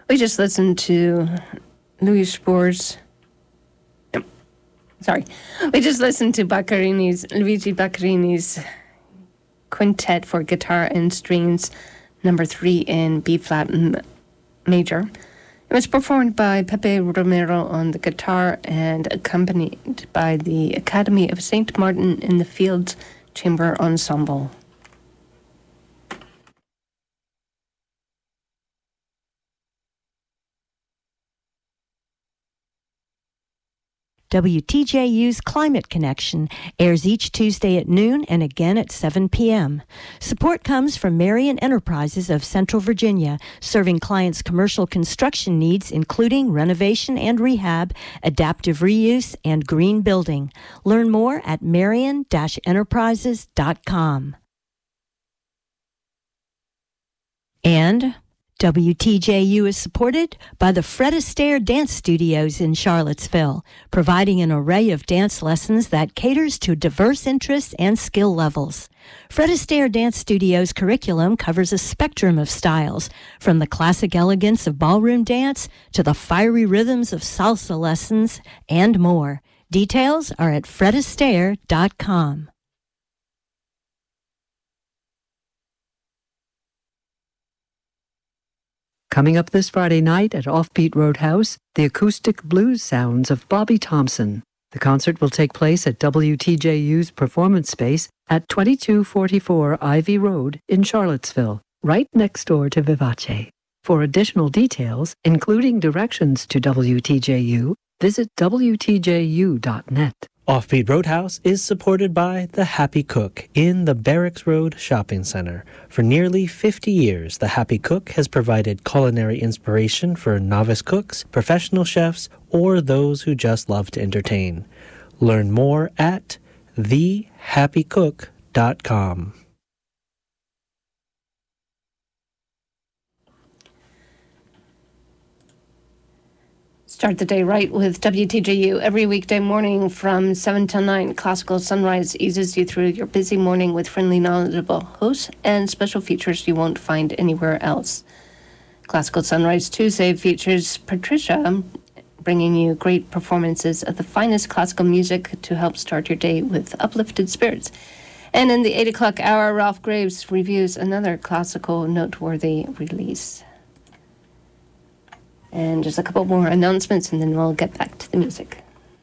We just listened to Louis Spohr's... We just listened to Luigi Boccherini's Quintet for Guitar and Strings, number 3 in B-flat major. It was performed by Pepe Romero on the guitar and accompanied by the Academy of St. Martin in the Fields Chamber Ensemble. WTJU's Climate Connection airs each Tuesday at noon and again at 7 p.m. Support comes from Marion Enterprises of Central Virginia, serving clients' commercial construction needs, including renovation and rehab, adaptive reuse, and green building. Learn more at marion-enterprises.com. And WTJU is supported by the Fred Astaire Dance Studios in Charlottesville, providing an array of dance lessons that caters to diverse interests and skill levels. Fred Astaire Dance Studios curriculum covers a spectrum of styles, from the classic elegance of ballroom dance to the fiery rhythms of salsa lessons and more. Details are at fredastaire.com. Coming up this Friday night at Offbeat Roadhouse, the acoustic blues sounds of Bobby Thompson. The concert will take place at WTJU's performance space at 2244 Ivy Road in Charlottesville, right next door to Vivace. For additional details, including directions to WTJU, visit WTJU.net. Offbeat Roadhouse is supported by The Happy Cook in the Barracks Road Shopping Center. For nearly 50 years, The Happy Cook has provided culinary inspiration for novice cooks, professional chefs, or those who just love to entertain. Learn more at thehappycook.com. Start the day right with WTJU every weekday morning from 7 till 9. Classical Sunrise eases you through your busy morning with friendly, knowledgeable hosts and special features you won't find anywhere else. Classical Sunrise Tuesday features Patricia, bringing you great performances of the finest classical music to help start your day with uplifted spirits. And in the 8 o'clock hour, Ralph Graves reviews another classical noteworthy release. And just a couple more announcements, and then we'll get back to the music.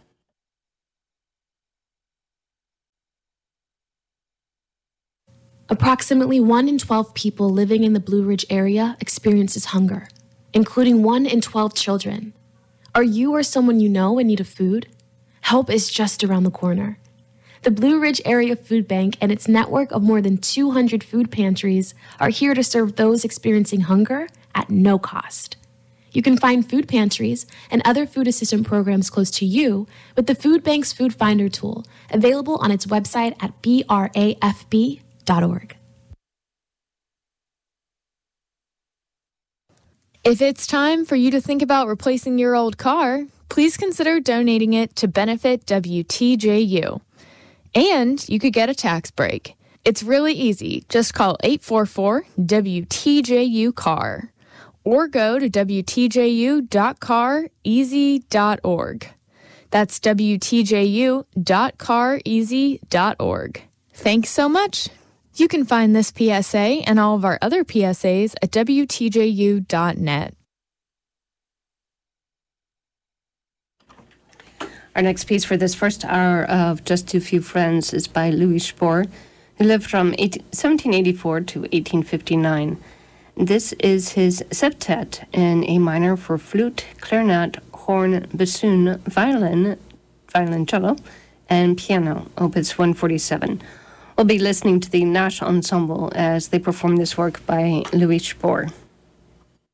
Approximately 1 in 12 people living in the Blue Ridge area experiences hunger, including 1 in 12 children. Are you or someone you know in need of food? Help is just around the corner. The Blue Ridge Area Food Bank and its network of more than 200 food pantries are here to serve those experiencing hunger at no cost. You can find food pantries and other food assistance programs close to you with the Food Bank's Food Finder tool, available on its website at brafb.org. If it's time for you to think about replacing your old car, please consider donating it to benefit WTJU. And you could get a tax break. It's really easy. Just call 844-WTJU-CAR. Or go to wtju.careasy.org. That's wtju.careasy.org. Thanks so much. You can find this PSA and all of our other PSAs at wtju.net. Our next piece for this first hour of Just Too Few Friends is by Louis Spohr, who lived from 1784 to 1859. This is his septet in A minor for flute, clarinet, horn, bassoon, violoncello, and piano, opus 147. We'll be listening to the Nash Ensemble as they perform this work by Louis Spohr.